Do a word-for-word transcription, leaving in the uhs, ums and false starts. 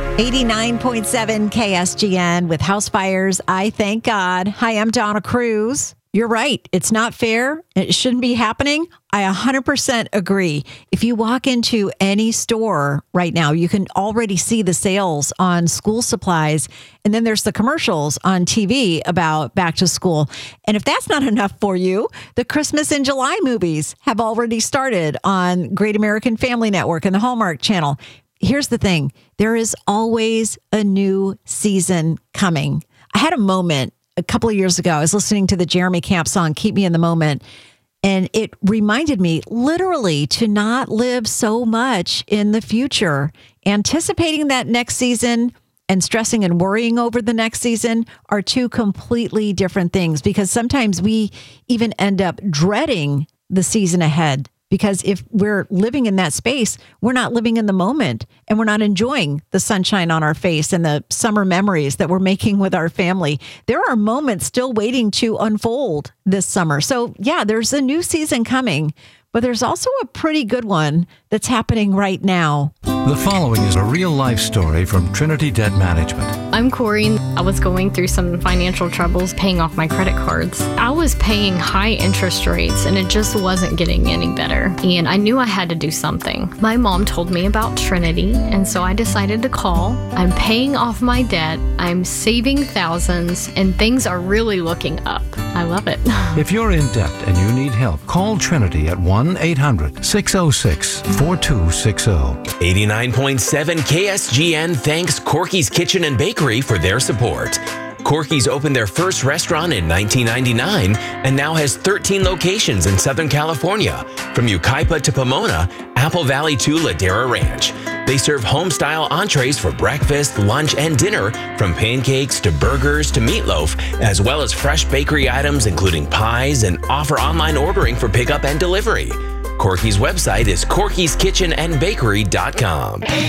eighty-nine point seven K S G N with House Fires. I thank God. Hi, I'm Donna Cruz. You're right. It's not fair. It shouldn't be happening. I one hundred percent agree. If you walk into any store right now, you can already see the sales on school supplies. And then there's the commercials on T V about back to school. And if that's not enough for you, the Christmas in July movies have already started on Great American Family Network and the Hallmark Channel. Here's the thing. There is always a new season coming. I had a moment a couple of years ago. I was listening to the Jeremy Camp song, Keep Me in the Moment. And it reminded me literally to not live so much in the future. Anticipating that next season and stressing and worrying over the next season are two completely different things, because sometimes we even end up dreading the season ahead. Because if we're living in that space, we're not living in the moment and we're not enjoying the sunshine on our face and the summer memories that we're making with our family. There are moments still waiting to unfold this summer. So yeah, there's a new season coming, but there's also a pretty good one that's happening right now. The following is a real-life story from Trinity Debt Management. I'm Corey. I was going through some financial troubles paying off my credit cards. I was paying high interest rates and it just wasn't getting any better. And I knew I had to do something. My mom told me about Trinity, and so I decided to call. I'm paying off my debt. I'm saving thousands, and things are really looking up. I love it. If you're in debt and you need help, call Trinity at one eight hundred six oh six four two six oh. eighty-nine point seven K S G N thanks Corky's Kitchen and Bakery for their support. Corky's opened their first restaurant in nineteen ninety-nine and now has thirteen locations in Southern California, from Yucaipa to Pomona, Apple Valley to Ladera Ranch. They serve home-style entrees for breakfast, lunch, and dinner, from pancakes to burgers to meatloaf, as well as fresh bakery items including pies, and offer online ordering for pickup and delivery. Corky's website is corkys kitchen and bakery dot com.